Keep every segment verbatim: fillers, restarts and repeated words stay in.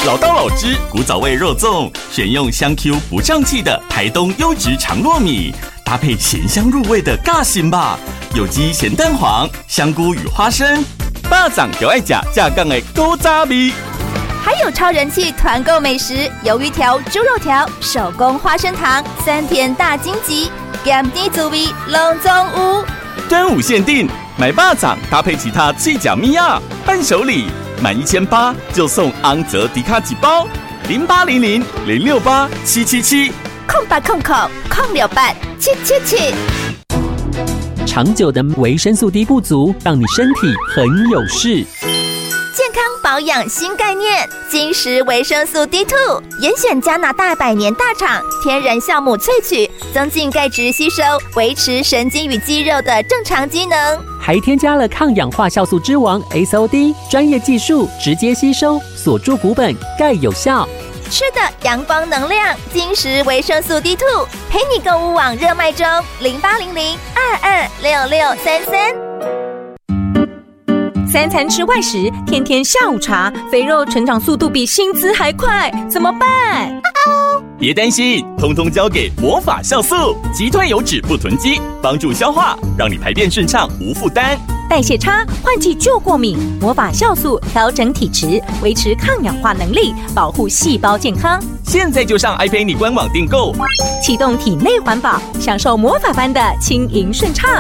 老道老汁古早味肉粽，选用香 Q 不胀气的台东优质长糯米，搭配咸香入味的尬心吧，有机咸蛋黄、香菇与花生，巴掌就爱吃架杠的古早味。 还有超人气团购美食，鱿鱼条、猪肉条、手工花生糖、三甜大荆棘，咸甜滋味拢总有。 端午限定，买巴掌搭配其他脆角米亚伴手礼，满一千八就送昂泽迪卡几包，零八零零零六八七七七， 空八空空空六八七七七。 长久的维生素 D 不足，让你身体很有事。 健康保养新概念，金石维生素 D 二 严选加拿大百年大厂天然酵母萃取，增进钙质吸收，维持神经与肌肉的正常机能， 还添加了抗氧化酵素之王 S O D， 专业技术直接吸收，锁住骨本，钙有效。 吃的阳光能量，金石维生素 D 二 陪你购物网热卖中，零八零零二二六六三三。 三餐吃外食，天天下午茶，肥肉成长速度比薪资还快，怎么办？ 别担心，通通交给魔法酵素，击退油脂不囤积，帮助消化，让你排便顺畅无负担。 代谢差，换季就过敏，魔法酵素调整体质，维持抗氧化能力，保护细胞健康。 现在就上 爱陪你官网订购， 启动体内环保，享受魔法般的轻盈顺畅。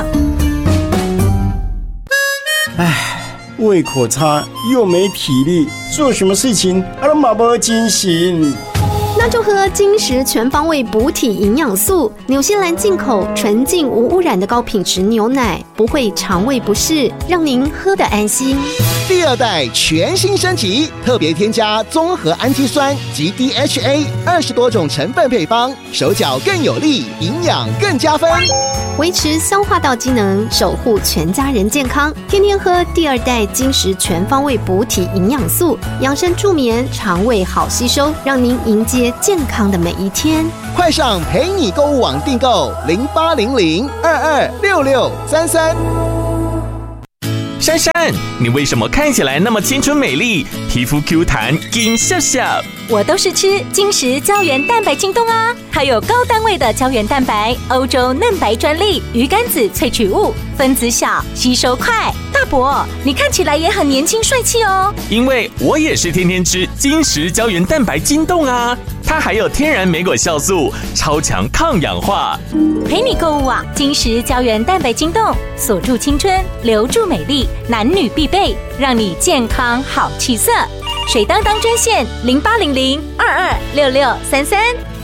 唉，胃口差又没体力，做什么事情啊都没精神。 那就喝金石全方位补体营养素，纽西兰进口纯净无污染的高品质牛奶，不会肠胃不适，让您喝得安心。 第二代全新升级，特别添加综合氨基酸及 D H A 二十多种成分配方，手脚更有力，营养更加分， 维持消化道机能，守护全家人健康。天天喝第二代金石全方位补体营养素，养生助眠，肠胃好吸收，让您迎接健康的每一天。 快上陪你购物网订购零八零零二二六六三三。 珊珊，你为什么看起来那么青春美丽，皮肤 Q 弹，金笑笑？ 我都是吃金石胶原蛋白晶冻啊，它有高单位的胶原蛋白，欧洲嫩白专利，鱼肝子萃取物，分子小，吸收快。大伯，你看起来也很年轻帅气哦。 因为我也是天天吃金石胶原蛋白晶冻啊，它还有天然莓果酵素，超强抗氧化。 陪你购物网，金石胶原蛋白晶冻，锁住青春，留住美丽，男女必备，让你健康好气色。水当当专线零八零零二二六六三三。